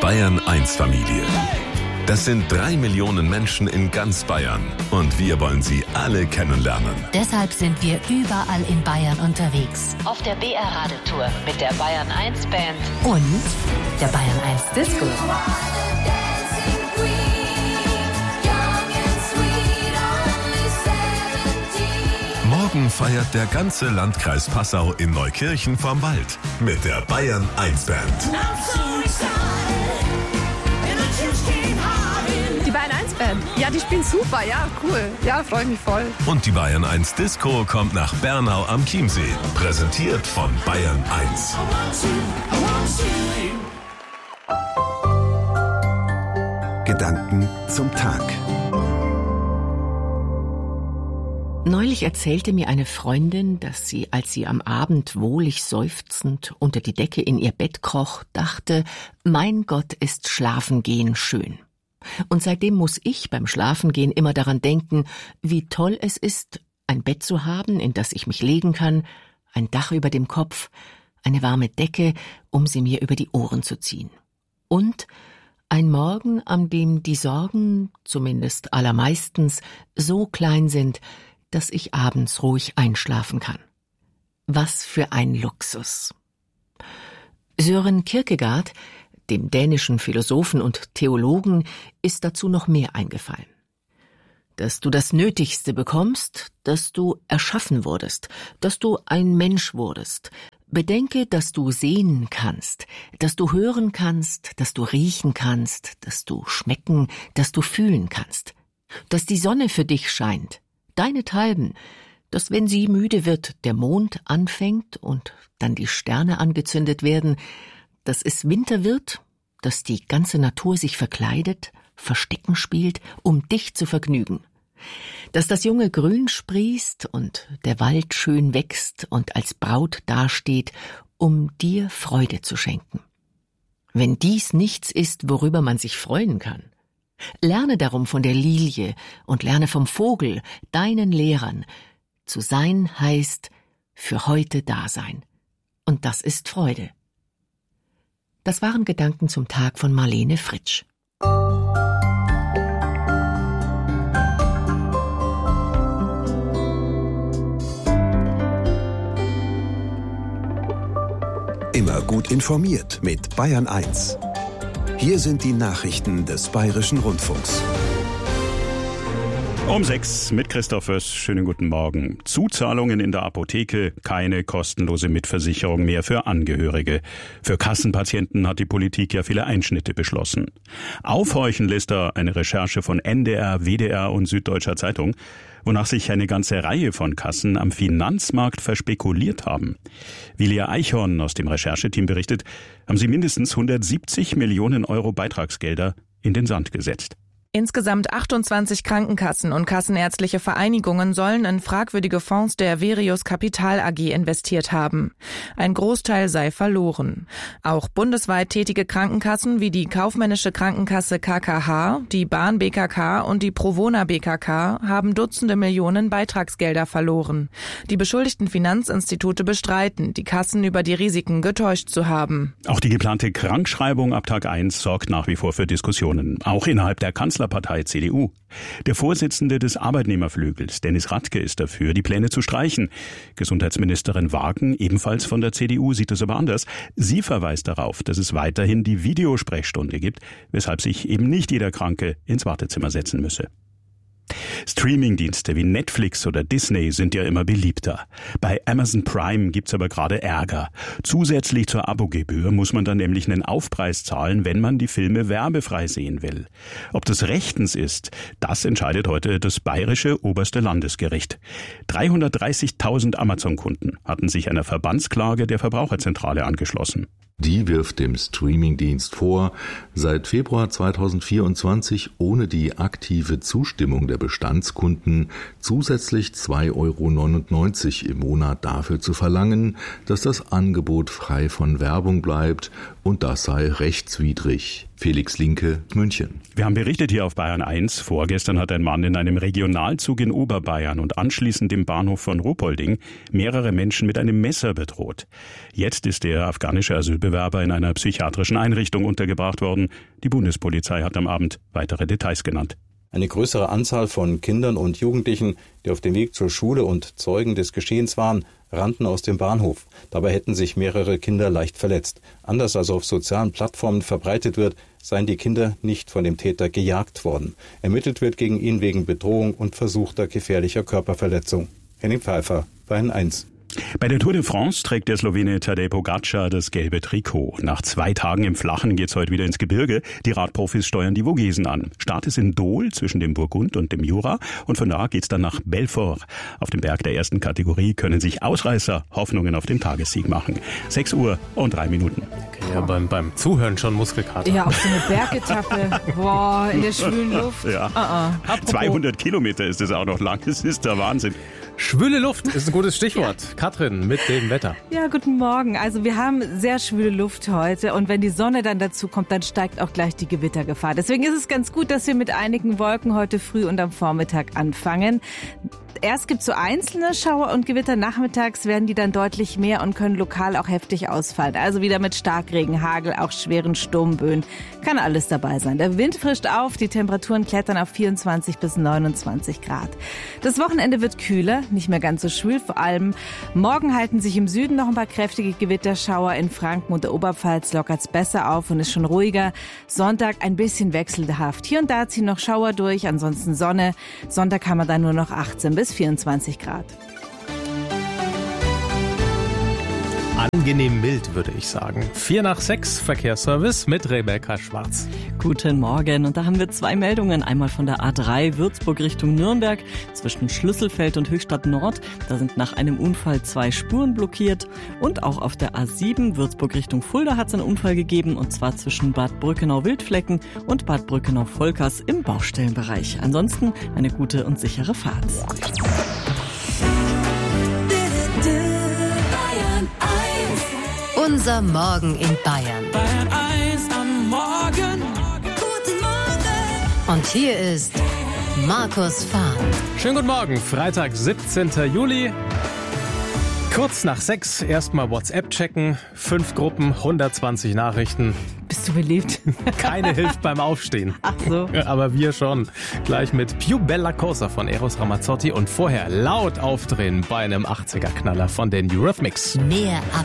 Bayern 1 Familie. Das sind 3 Millionen Menschen in ganz Bayern und wir wollen sie alle kennenlernen. Deshalb sind wir überall in Bayern unterwegs. Auf der BR-Radeltour mit der Bayern 1 Band und der Bayern 1 Disco. Morgen feiert der ganze Landkreis Passau in Neukirchen vorm Wald mit der Bayern 1 Band. Die Bayern 1 Band, ja, die spielen super, ja, cool. Ja, freue ich mich voll. Und die Bayern 1 Disco kommt nach Bernau am Chiemsee. Präsentiert von Bayern 1. Gedanken zum Tag. Neulich erzählte mir eine Freundin, dass sie, als sie am Abend wohlig seufzend unter die Decke in ihr Bett kroch, dachte, mein Gott, ist Schlafengehen schön. Und seitdem muss ich beim Schlafengehen immer daran denken, wie toll es ist, ein Bett zu haben, in das ich mich legen kann, ein Dach über dem Kopf, eine warme Decke, um sie mir über die Ohren zu ziehen. Und ein Morgen, an dem die Sorgen, zumindest allermeistens, so klein sind, dass ich abends ruhig einschlafen kann. Was für ein Luxus. Søren Kierkegaard, dem dänischen Philosophen und Theologen, ist dazu noch mehr eingefallen. Dass du das Nötigste bekommst, dass du erschaffen wurdest, dass du ein Mensch wurdest. Bedenke, dass du sehen kannst, dass du hören kannst, dass du riechen kannst, dass du schmecken, dass du fühlen kannst, dass die Sonne für dich scheint, deinethalben, dass wenn sie müde wird, der Mond anfängt und dann die Sterne angezündet werden, dass es Winter wird, dass die ganze Natur sich verkleidet, Verstecken spielt, um dich zu vergnügen, dass das junge Grün sprießt und der Wald schön wächst und als Braut dasteht, um dir Freude zu schenken. Wenn dies nichts ist, worüber man sich freuen kann, lerne darum von der Lilie und lerne vom Vogel, deinen Lehrern. Zu sein heißt für heute da sein. Und das ist Freude. Das waren Gedanken zum Tag von Marlene Fritsch. Immer gut informiert mit Bayern 1. Hier sind die Nachrichten des Bayerischen Rundfunks. Um 6 mit Christoph Wöss. Schönen guten Morgen. Zuzahlungen in der Apotheke, keine kostenlose Mitversicherung mehr für Angehörige. Für Kassenpatienten hat die Politik ja viele Einschnitte beschlossen. Aufhorchen lässt da eine Recherche von NDR, WDR und Süddeutscher Zeitung, wonach sich eine ganze Reihe von Kassen am Finanzmarkt verspekuliert haben. Wie Lea Eichhorn aus dem Rechercheteam berichtet, haben sie mindestens 170 Millionen Euro Beitragsgelder in den Sand gesetzt. Insgesamt 28 Krankenkassen und kassenärztliche Vereinigungen sollen in fragwürdige Fonds der Verius Kapital AG investiert haben. Ein Großteil sei verloren. Auch bundesweit tätige Krankenkassen wie die Kaufmännische Krankenkasse KKH, die Bahn BKK und die Provona BKK haben Dutzende Millionen Beitragsgelder verloren. Die beschuldigten Finanzinstitute bestreiten, die Kassen über die Risiken getäuscht zu haben. Auch die geplante Krankschreibung ab Tag 1 sorgt nach wie vor für Diskussionen, auch innerhalb der Kanzlerpartei CDU. Der Vorsitzende des Arbeitnehmerflügels, Dennis Radke, ist dafür, die Pläne zu streichen. Gesundheitsministerin Wagen, ebenfalls von der CDU, sieht es aber anders. Sie verweist darauf, dass es weiterhin die Videosprechstunde gibt, weshalb sich eben nicht jeder Kranke ins Wartezimmer setzen müsse. Streamingdienste wie Netflix oder Disney sind ja immer beliebter. Bei Amazon Prime gibt's aber gerade Ärger. Zusätzlich zur Abogebühr muss man dann nämlich einen Aufpreis zahlen, wenn man die Filme werbefrei sehen will. Ob das rechtens ist, das entscheidet heute das bayerische oberste Landesgericht. 330.000 Amazon-Kunden hatten sich einer Verbandsklage der Verbraucherzentrale angeschlossen. Die wirft dem Streamingdienst vor, seit Februar 2024 ohne die aktive Zustimmung der Bestandskunden zusätzlich 2,99 € im Monat dafür zu verlangen, dass das Angebot frei von Werbung bleibt, und das sei rechtswidrig. Felix Linke, München. Wir haben berichtet hier auf Bayern 1. Vorgestern hat ein Mann in einem Regionalzug in Oberbayern und anschließend im Bahnhof von Ruhpolding mehrere Menschen mit einem Messer bedroht. Jetzt ist der afghanische Asylbewerber in einer psychiatrischen Einrichtung untergebracht worden. Die Bundespolizei hat am Abend weitere Details genannt. Eine größere Anzahl von Kindern und Jugendlichen, die auf dem Weg zur Schule und Zeugen des Geschehens waren, rannten aus dem Bahnhof. Dabei hätten sich mehrere Kinder leicht verletzt. Anders als auf sozialen Plattformen verbreitet wird, seien die Kinder nicht von dem Täter gejagt worden. Ermittelt wird gegen ihn wegen Bedrohung und versuchter gefährlicher Körperverletzung. Henning Pfeiffer, Bayern 1. Bei der Tour de France trägt der Slowene Tadej Pogačar das gelbe Trikot. Nach 2 Tagen im Flachen geht's heute wieder ins Gebirge. Die Radprofis steuern die Vogesen an. Start ist in Dol zwischen dem Burgund und dem Jura und von da geht's dann nach Belfort. Auf dem Berg der ersten Kategorie können sich Ausreißer Hoffnungen auf den Tagessieg machen. 6:03. Okay, ja, beim Zuhören schon Muskelkater. Ja, auf so eine Bergetappe. Boah, in der schwülen Luft. Ja. 200 Kilometer ist es auch noch lang. Das ist der Wahnsinn. Schwüle Luft ist ein gutes Stichwort. Katrin mit dem Wetter. Ja, guten Morgen. Also wir haben sehr schwüle Luft heute und wenn die Sonne dann dazu kommt, dann steigt auch gleich die Gewittergefahr. Deswegen ist es ganz gut, dass wir mit einigen Wolken heute früh und am Vormittag anfangen. Erst gibt es so einzelne Schauer und Gewitter. Nachmittags werden die dann deutlich mehr und können lokal auch heftig ausfallen. Also wieder mit Starkregen, Hagel, auch schweren Sturmböen. Kann alles dabei sein. Der Wind frischt auf, die Temperaturen klettern auf 24 bis 29 Grad. Das Wochenende wird kühler, nicht mehr ganz so schwül. Vor allem morgen halten sich im Süden noch ein paar kräftige Gewitterschauer. In Franken und der Oberpfalz lockert es besser auf und ist schon ruhiger. Sonntag ein bisschen wechselhaft. Hier und da ziehen noch Schauer durch, ansonsten Sonne. Sonntag haben wir dann nur noch 18 bis 24 Grad. Angenehm mild, würde ich sagen. 4:06 Verkehrsservice mit Rebecca Schwarz. Guten Morgen. Und da haben wir 2 Meldungen. Einmal von der A3 Würzburg Richtung Nürnberg zwischen Schlüsselfeld und Höchstadt Nord. Da sind nach einem Unfall 2 Spuren blockiert. Und auch auf der A7 Würzburg Richtung Fulda hat es einen Unfall gegeben. Und zwar zwischen Bad Brückenau-Wildflecken und Bad Brückenau-Volkers im Baustellenbereich. Ansonsten eine gute und sichere Fahrt. Unser Morgen in Bayern. Bayern 1 am Morgen. Guten Morgen. Und hier ist Markus Fahn. Schönen guten Morgen, Freitag, 17. Juli. Kurz nach 6 erstmal WhatsApp checken. 5 Gruppen, 120 Nachrichten. Bist du beliebt? Keine hilft beim Aufstehen. Ach so. Aber wir schon. Gleich mit Più Bella Cosa von Eros Ramazzotti und vorher laut aufdrehen bei einem 80er-Knaller von den Eurythmics. Mehr ab